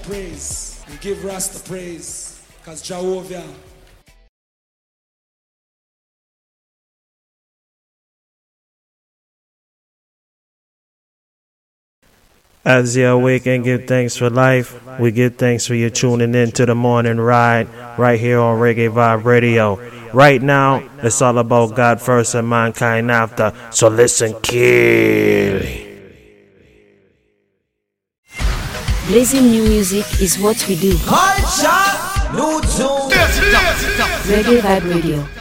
Praise. We give Rasta praise. Because Jehovah. As you awake and give thanks for life, we give thanks for you tuning in to the morning ride right here on Reggae Vibe Radio. Right now, it's all about God first and mankind after, so listen carefully. Blazing new music is what we do. Culture, new tune. Reggae Vibe Radio.